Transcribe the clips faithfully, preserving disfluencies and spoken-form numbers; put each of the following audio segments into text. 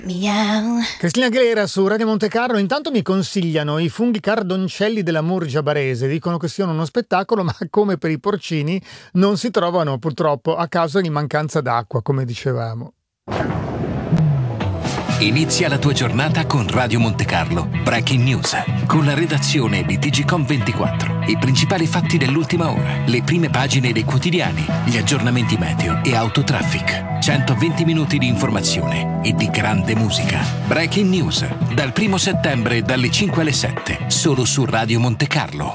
Miau. Cristina Aguilera su Radio Monte Carlo. Intanto mi consigliano i funghi cardoncelli della Murgia Barese, dicono che siano uno spettacolo, ma come per i porcini non si trovano purtroppo a causa di mancanza d'acqua, come dicevamo. Inizia la tua giornata con Radio Monte Carlo Breaking News, con la redazione di Digicom ventiquattro, i principali fatti dell'ultima ora, le prime pagine dei quotidiani, gli aggiornamenti meteo e autotraffic. centoventi minuti di informazione e di grande musica. Breaking News, dal primo settembre dalle cinque alle sette, solo su Radio Monte Carlo.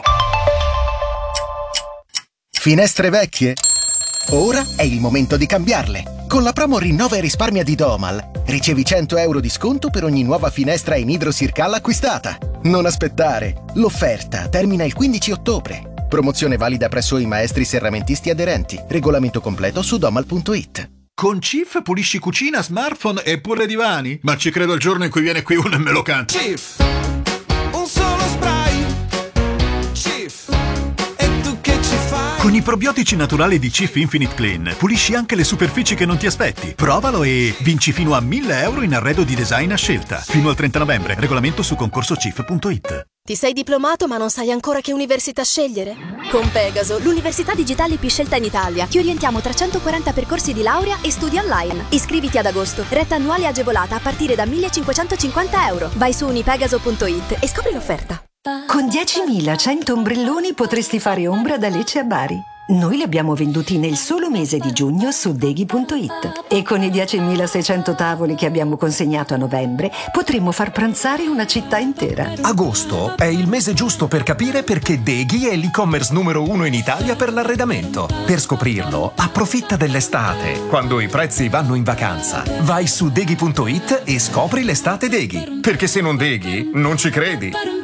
Finestre vecchie? Ora è il momento di cambiarle. Con la promo Rinnova e risparmia di Domal ricevi cento euro di sconto per ogni nuova finestra in idrosircal acquistata. Non aspettare. L'offerta termina il quindici ottobre. Promozione valida presso i maestri serramentisti aderenti. Regolamento completo su domal punto it. Con Cif pulisci cucina, smartphone e pure divani? Ma ci credo il giorno in cui viene qui uno e me lo canta. Cif, un solo spray. Cif, e tu che ci fai? Con i probiotici naturali di Cif Infinite Clean pulisci anche le superfici che non ti aspetti. Provalo e vinci fino a mille euro in arredo di design a scelta. Fino al trenta novembre. Regolamento su concorso cif punto it. Ti sei diplomato ma non sai ancora che università scegliere? Con Pegaso, l'università digitale più scelta in Italia, ti orientiamo tra centoquaranta percorsi di laurea e studi online. Iscriviti ad agosto, retta annuale agevolata a partire da millecinquecentocinquanta euro. Vai su unipegaso punto it e scopri l'offerta. Con diecimilacento ombrelloni potresti fare ombra da Lecce a Bari. Noi li abbiamo venduti nel solo mese di giugno su deghi punto it e con i diecimilaseicento tavoli che abbiamo consegnato a novembre potremmo far pranzare una città intera. Agosto è il mese giusto per capire perché Deghi è l'e-commerce numero uno in Italia per l'arredamento. Per scoprirlo, approfitta dell'estate, quando i prezzi vanno in vacanza. Vai su deghi punto it e scopri l'estate Deghi, perché se non Deghi, non ci credi.